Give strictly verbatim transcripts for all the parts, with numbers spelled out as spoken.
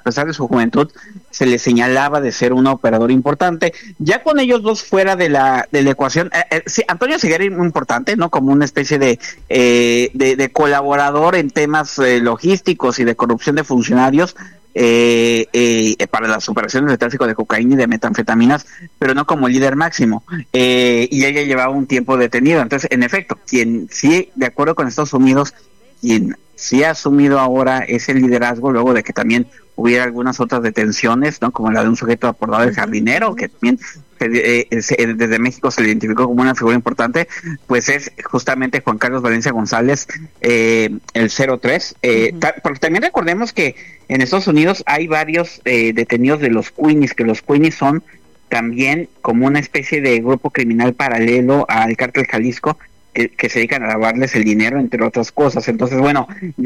pesar de su juventud, se le señalaba de ser un operador importante. Ya con ellos dos fuera de la de la ecuación, eh, eh, sí, Antonio Ceguera es muy importante, ¿no? Como una especie de eh, de, de colaborador en temas eh, logísticos y de corrupción de funcionarios, Eh, eh, para las operaciones de tráfico de cocaína y de metanfetaminas, pero no como líder máximo, eh, y ella llevaba un tiempo detenido. Entonces, en efecto, quien sí, de acuerdo con Estados Unidos, quien sí ha asumido ahora ese liderazgo, luego de que también hubiera algunas otras detenciones, ¿no? Como la de un sujeto apodado el jardinero, que también eh, eh, desde México se le identificó como una figura importante, pues es justamente Juan Carlos Valencia González, eh, el cero tres. Eh, uh-huh. ta- porque también recordemos que en Estados Unidos hay varios eh, detenidos de los Queenies, que los Queenies son también como una especie de grupo criminal paralelo al Cártel Jalisco, que, que se dedican a lavarles el dinero, entre otras cosas. Entonces, bueno,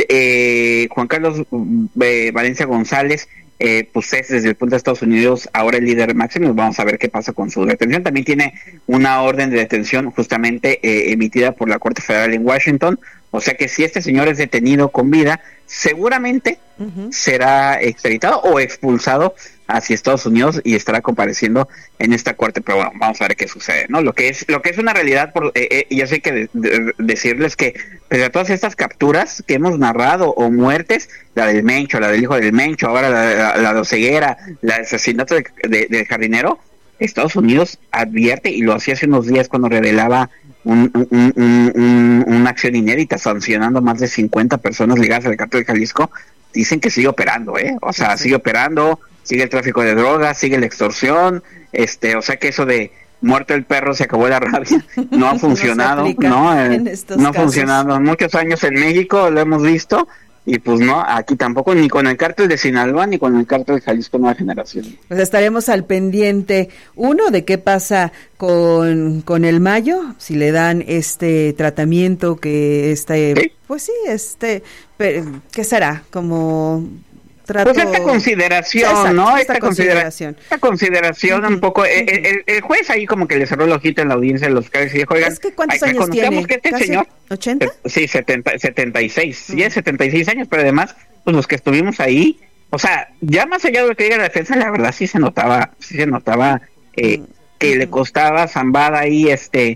eh, Juan Carlos eh, Valencia González, eh, pues es desde el punto de Estados Unidos ahora el líder máximo. Vamos a ver qué pasa con su detención. También tiene una orden de detención justamente eh, emitida por la Corte Federal en Washington. O sea que si este señor es detenido con vida, seguramente uh-huh. será extraditado o expulsado hacia Estados Unidos y estará compareciendo en esta corte. Pero bueno, vamos a ver qué sucede, ¿no? Lo que es lo que es una realidad, por eh, eh, yo sé que de, de, decirles que pese a todas estas capturas que hemos narrado o muertes, la del Mencho, la del hijo del Mencho, ahora la, la, la de Oseguera, la del asesinato de, de, del jardinero, Estados Unidos advierte, y lo hacía hace unos días cuando revelaba un, un, un, un, una acción inédita sancionando a más de cincuenta personas ligadas al Cártel de Jalisco. Dicen que sigue operando, ¿eh? O sea, sigue operando, sigue el tráfico de drogas, sigue la extorsión, este, o sea que eso de muerto el perro, se acabó la rabia, no ha funcionado, no, no, eh, no ha funcionado en muchos años en México, lo hemos visto. Y pues no, aquí tampoco, ni con el Cártel de Sinaloa, ni con el Cártel de Jalisco Nueva Generación. Pues estaremos al pendiente, uno, de qué pasa con, con el Mayo, si le dan este tratamiento que este, ¿sí? Pues sí, este, ¿qué será? Como... Trato... Pues esta consideración, Exacto, ¿no? Esta, esta consideración. Esta consideración uh-huh. un poco, uh-huh. el, el, el juez ahí como que le cerró el ojito en la audiencia de los fiscales y dijo, oigan, es que ¿cuántos años tiene? Que este ¿Casi señor, ochenta? Sí, setenta, setenta y seis, uh-huh. sí, es setenta y seis años, pero además, pues los que estuvimos ahí, o sea, ya más allá de lo que diga la defensa, la verdad sí se notaba, sí se notaba eh, uh-huh. que le costaba zambada ahí, este...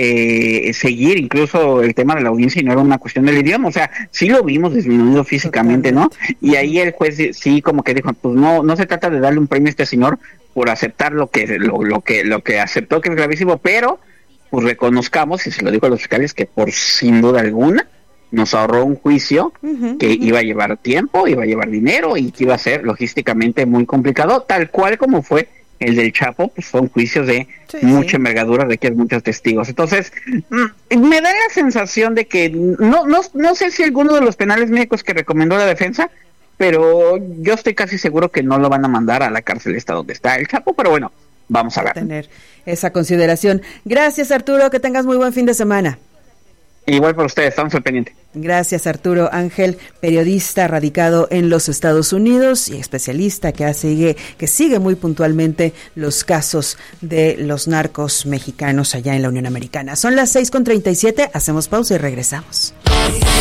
Eh, seguir incluso el tema de la audiencia, y no era una cuestión del idioma, o sea, sí lo vimos disminuido físicamente, Totalmente. ¿no? Y ahí el juez sí como que dijo, pues no no se trata de darle un premio a este señor por aceptar lo que lo, lo que lo que aceptó, que es gravísimo, pero pues reconozcamos, y se lo dijo a los fiscales, que por sin duda alguna nos ahorró un juicio uh-huh, que uh-huh. iba a llevar tiempo, iba a llevar dinero y que iba a ser logísticamente muy complicado, tal cual como fue el del Chapo. Pues son juicios de sí, mucha sí. envergadura, requieren muchos testigos. Entonces, me da la sensación de que no, no, no sé si alguno de los penales médicos que recomendó la defensa, pero yo estoy casi seguro que no lo van a mandar a la cárcel esta donde está el Chapo, pero bueno, vamos a ver. Tener esa consideración. Gracias, Arturo, que tengas muy buen fin de semana. Igual para ustedes, estamos al pendiente. Gracias, Arturo Ángel, periodista radicado en los Estados Unidos y especialista que sigue, que sigue muy puntualmente los casos de los narcos mexicanos allá en la Unión Americana. Son las seis con treinta y siete, hacemos pausa y regresamos.